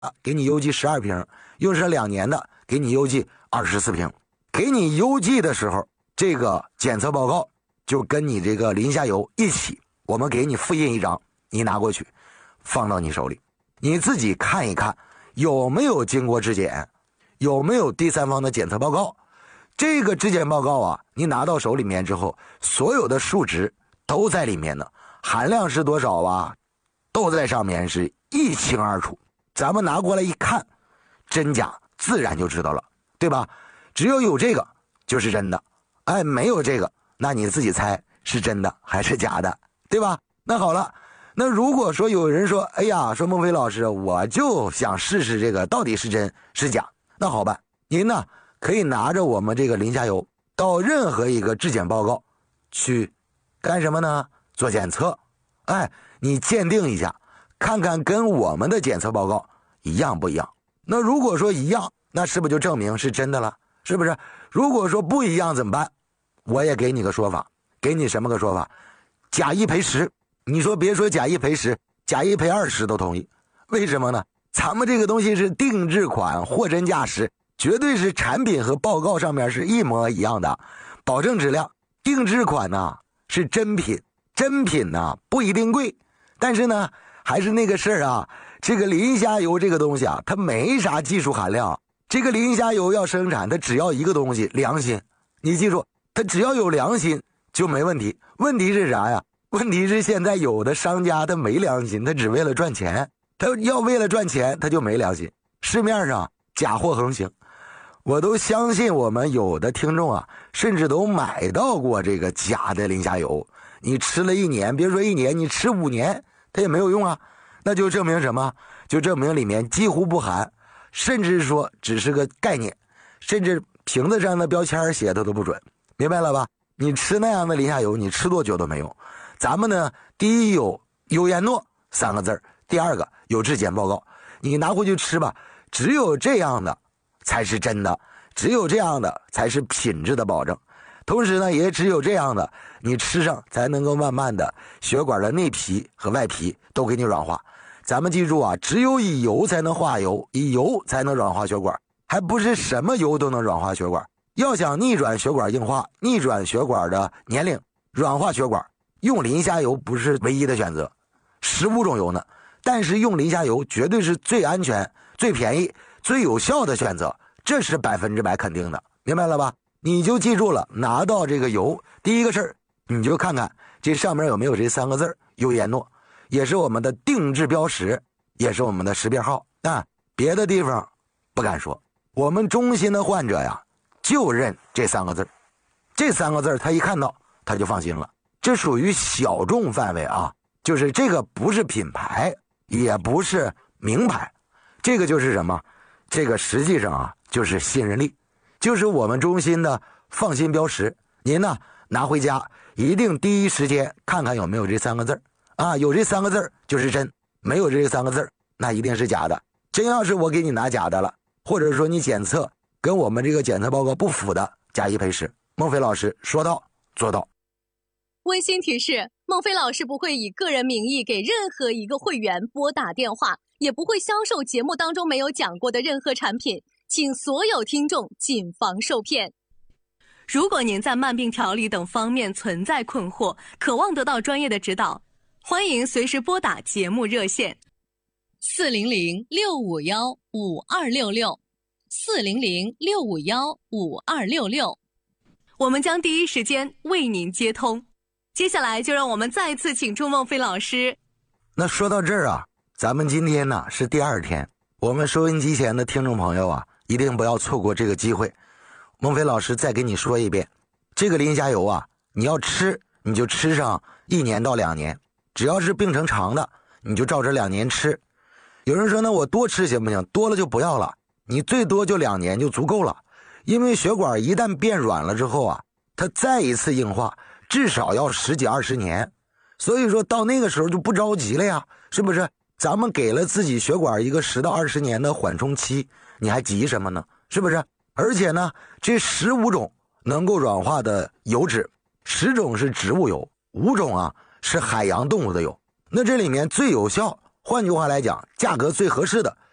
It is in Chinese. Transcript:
给你邮寄12瓶，用上2年的给你邮寄24瓶。给你邮寄的时候，这个检测报告就跟你这个磷下游一起，我们给你复印一张，你拿过去放到你手里，你自己看一看有没有经过质检，有没有第三方的检测报告。这个质检报告啊，你拿到手里面之后，所有的数值都在里面呢，含量是多少啊，都在上面是一清二楚。咱们拿过来一看，真假自然就知道了，对吧？只有这个就是真的，没有这个，那你自己猜是真的还是假的，对吧？那好了，那如果说有人说，哎呀，说孟非老师，我就想试试这个到底是真是假，那好办，您呢可以拿着我们这个磷下游到任何一个质检报告去干什么呢？做检测，你鉴定一下，看看跟我们的检测报告一样不一样。那如果说一样，那是不是就证明是真的了？是不是？如果说不一样怎么办？我也给你个说法，给你什么个说法？假一赔10。你说别说假一赔10，假一赔20都同意。为什么呢？咱们这个东西是定制款，货真价实，绝对是产品和报告上面是一模一样的，保证质量。定制款呢是真品，真品呢不一定贵，但是呢还是那个事儿啊，这个磷虾油这个东西啊，它没啥技术含量。这个磷虾油要生产，它只要一个东西，良心。你记住，它只要有良心就没问题。问题是啥呀？问题是现在有的商家他没良心，他只为了赚钱，他要为了赚钱他就没良心。市面上假货横行，我都相信我们有的听众啊，甚至都买到过这个假的磷虾油。你吃了1年，别说1年，你吃5年它也没有用啊。那就证明什么？就证明里面几乎不含，甚至说只是个概念，甚至瓶子上的标签写的都不准，明白了吧？你吃那样的磷下油，你吃多久都没用。咱们呢，第一有优颜诺3个字，第二个有质检报告，你拿回去吃吧。只有这样的才是真的，只有这样的才是品质的保证。同时呢，也只有这样的，你吃上才能够慢慢的血管的内皮和外皮都给你软化。咱们记住啊，只有以油才能化油，以油才能软化血管，还不是什么油都能软化血管。要想逆转血管硬化，逆转血管的年龄，软化血管，用磷虾油不是唯一的选择，15种油呢，但是用磷虾油绝对是最安全、最便宜、最有效的选择，这是100%肯定的，明白了吧？你就记住了，拿到这个油，第一个事儿，你就看看这上面有没有这3个字优颜诺，也是我们的定制标识，也是我们的识别号啊。别的地方不敢说，我们中心的患者呀，就认这3个字，这3个字他一看到他就放心了。这属于小众范围啊，就是这个不是品牌，也不是名牌，这个就是什么？这个实际上啊，就是信任力，就是我们中心的放心标识。您呢拿回家，一定第一时间看看有没有这3个字啊，有这3个字就是真，没有这3个字那一定是假的。真要是我给你拿假的了，或者说你检测跟我们这个检测报告不符的，假一赔10。孟非老师说到做到。 温馨提示：孟非老师不会以个人名义给任何一个会员拨打电话，也不会销售节目当中没有讲过的任何产品，请所有听众谨防受骗。如果您在慢病调理等方面存在困惑，渴望得到专业的指导，欢迎随时拨打节目热线400-651-5266，400-651-5266，我们将第一时间为您接通。接下来就让我们再次请出孟非老师。 那说到这儿啊，咱们今天呢是第2天，我们收音机前的听众朋友啊，一定不要错过这个机会。孟非老师再给你说一遍，这个磷虾油啊，你要吃你就吃上1年到2年，只要是病程长的，你就照着2年吃。有人说那我多吃行不行？多了就不要了，你最多就2年就足够了。因为血管一旦变软了之后啊，它再一次硬化至少要10几20年，所以说到那个时候就不着急了呀，是不是？咱们给了自己血管一个10到20年的缓冲期，你还急什么呢？是不是？而且呢，这15种能够软化的油脂，10种是植物油，5种啊是海洋动物的油。那这里面最有效，换句话来讲，价格最合适的